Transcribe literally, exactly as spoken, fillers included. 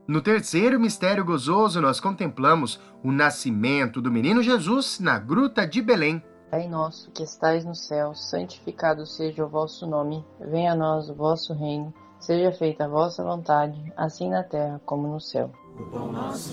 No terceiro mistério gozoso, nós contemplamos o nascimento do menino Jesus na gruta de Belém. Pai nosso que estais no céu, santificado seja o vosso nome. Venha a nós o vosso reino. Seja feita a vossa vontade, assim na terra como no céu. O pão nosso